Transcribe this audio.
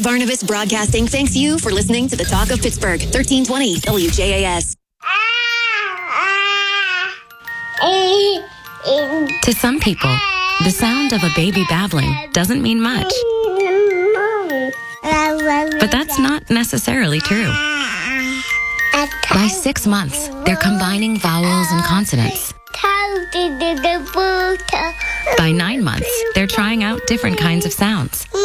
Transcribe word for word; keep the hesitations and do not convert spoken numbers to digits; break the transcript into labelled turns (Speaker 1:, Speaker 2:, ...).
Speaker 1: Barnabas Broadcasting thanks you for listening to the Talk of Pittsburgh, thirteen twenty W J A S.
Speaker 2: To some people, the sound of a baby babbling doesn't mean much. But that's not necessarily true. By six months, they're combining vowels and consonants. By nine months, they're trying out different kinds of sounds.